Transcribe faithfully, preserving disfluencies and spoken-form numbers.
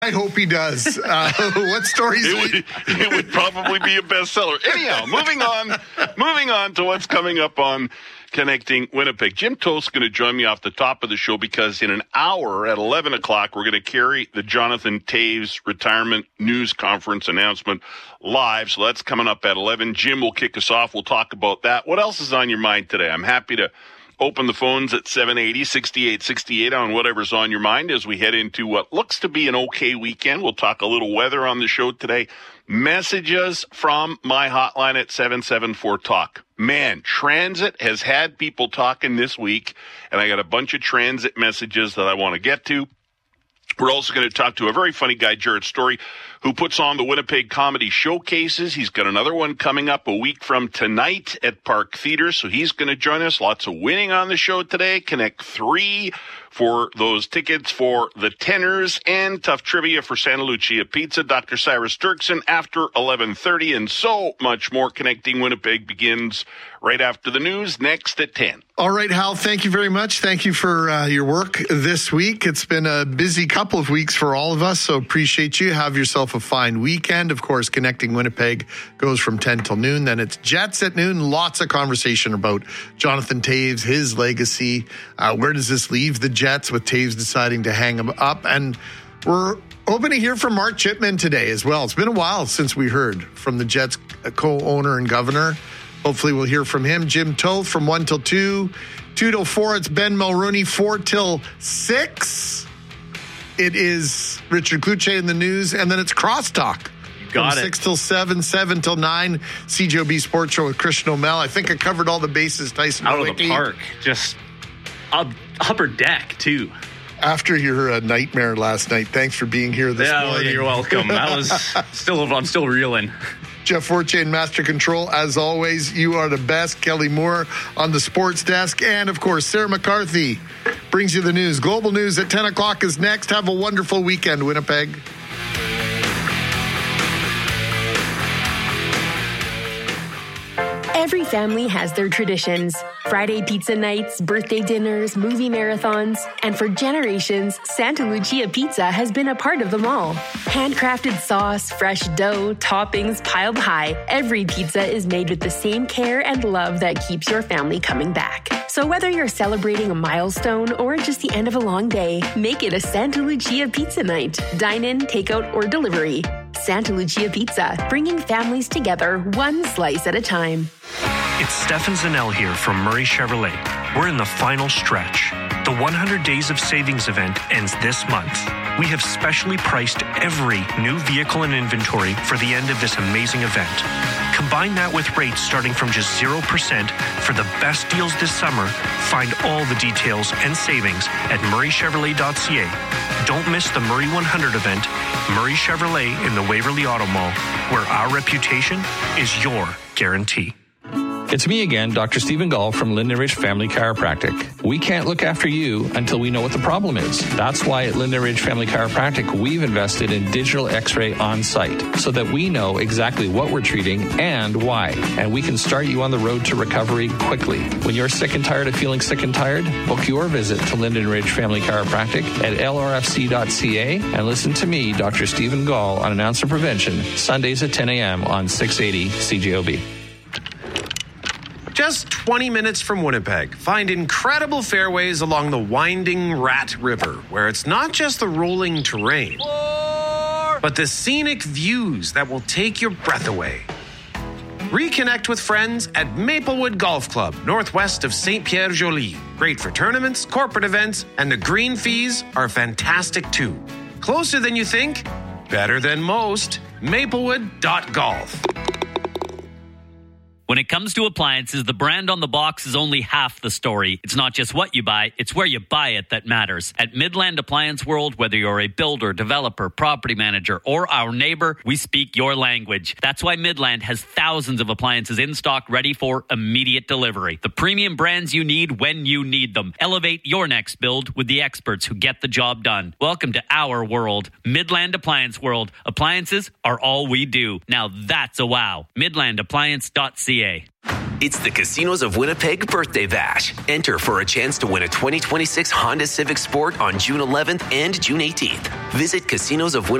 I hope he does. Uh, what stories? It would, it would probably be a bestseller. Anyhow, moving on, moving on to what's coming up on Connecting Winnipeg. Jim Toth's going to join me off the top of the show because in an hour at eleven o'clock, we're going to carry the Jonathan Toews retirement news conference announcement live. So that's coming up at eleven. Jim will kick us off. We'll talk about that. What else is on your mind today? I'm happy to open the phones at seven eighty, sixty-eight sixty-eight on whatever's on your mind as we head into what looks to be an okay weekend. We'll talk a little weather on the show today. Messages from my hotline at seven seven four talk. Man, transit has had people talking this week, and I got a bunch of transit messages that I want to get to. We're also going to talk to a very funny guy, Jared Story, who puts on the Winnipeg Comedy Showcases. He's got another one coming up a week from tonight at Park Theatre, so he's going to join us. Lots of winning on the show today. Connect three for those tickets for the Tenors, and tough trivia for Santa Lucia Pizza. Doctor Cyrus Dirksen after eleven thirty, and so much more. Connecting Winnipeg begins right after the news, next at ten. All right, Hal, thank you very much. Thank you for uh, your work this week. It's been a busy couple of weeks for all of us, so appreciate you. Have yourself a fine weekend. Of course, Connecting Winnipeg goes from ten till noon. Then it's Jets at noon. Lots of conversation about Jonathan Toews, his legacy. Uh, where does this leave the Jets with Toews deciding to hang him up? And we're hoping to hear from Mark Chipman today as well. It's been a while since we heard from the Jets co-owner and governor. Hopefully we'll hear from him. Jim Toth from one till two. two till four, it's Ben Mulrooney. four till six, it is Richard Cloutier in the news. And then it's Crosstalk. Got from it. six till seven, seven till nine. C J O B Sports Show with Christian O'Mell. I think I covered all the bases. Tyson Out Nowicki. of the park. Just up, upper deck, too. After your uh, nightmare last night, thanks for being here this yeah, morning. well, you're welcome. That was still, I'm still reeling. Jeff Fortier in Master Control. As always, you are the best. Kelly Moore on the sports desk. And, of course, Sarah McCarthy brings you the news. Global News at ten o'clock is next. Have a wonderful weekend, Winnipeg. Every family has their traditions. Friday pizza nights, birthday dinners, movie marathons. And for generations, Santa Lucia Pizza has been a part of them all. Handcrafted sauce, fresh dough, toppings piled high. Every pizza is made with the same care and love that keeps your family coming back. So whether you're celebrating a milestone or just the end of a long day, make it a Santa Lucia Pizza night. Dine in, takeout, or delivery. Santa Lucia Pizza, bringing families together one slice at a time. It's Stefan Zanel here from Murray Chevrolet. We're in the final stretch. The one hundred Days of Savings event ends this month. We have specially priced every new vehicle in inventory for the end of this amazing event. Combine that with rates starting from just zero percent for the best deals this summer. Find all the details and savings at murray chevrolet dot c a. Don't miss the Murray one hundred event, Murray Chevrolet in the Waverly Auto Mall, where our reputation is your guarantee. It's me again, Doctor Stephen Gall from Linden Ridge Family Chiropractic. We can't look after you until we know what the problem is. That's why at Linden Ridge Family Chiropractic, we've invested in digital x-ray on site so that we know exactly what we're treating and why. And we can start you on the road to recovery quickly. When you're sick and tired of feeling sick and tired, book your visit to Linden Ridge Family Chiropractic at l r f c dot c a and listen to me, Doctor Stephen Gall, on Announcer Prevention, Sundays at ten a.m. on six eighty C J O B. Just twenty minutes from Winnipeg, find incredible fairways along the winding Rat River, where it's not just the rolling terrain, but the scenic views that will take your breath away. Reconnect with friends at Maplewood Golf Club, northwest of Saint Pierre Joly. Great for tournaments, corporate events, and the green fees are fantastic too. Closer than you think, better than most. Maplewood dot golf. When it comes to appliances, the brand on the box is only half the story. It's not just what you buy, it's where you buy it that matters. At Midland Appliance World, whether you're a builder, developer, property manager, or our neighbor, we speak your language. That's why Midland has thousands of appliances in stock ready for immediate delivery. The premium brands you need when you need them. Elevate your next build with the experts who get the job done. Welcome to our world, Midland Appliance World. Appliances are all we do. Now that's a wow. midland appliance dot c a. It's the Casinos of Winnipeg Birthday Bash. Enter for a chance to win a twenty twenty-six Honda Civic Sport on June eleventh and June eighteenth. Visit Casinos of Winnipeg.